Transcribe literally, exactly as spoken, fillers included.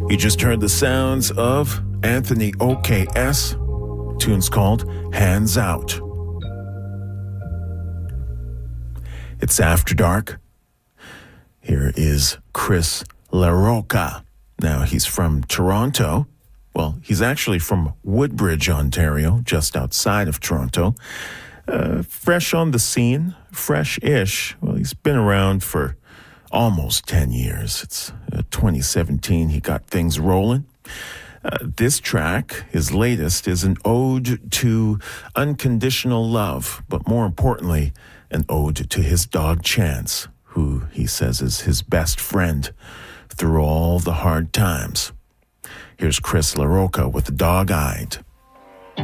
You just heard the sounds of Anthony O K S. Tune's called Hands Out. It's After Dark. Here is Chris LaRocca. Now, he's from Toronto. Well, he's actually from Woodbridge, Ontario, just outside of Toronto. Uh, fresh on the scene, fresh-ish. Well, he's been around for almost ten years. It's uh, twenty seventeen, he got things rolling. Uh, this track, his latest, is an ode to unconditional love, but more importantly, an ode to his dog Chance, who he says is his best friend through all the hard times. Here's Chris LaRocca with Dog-Eyed.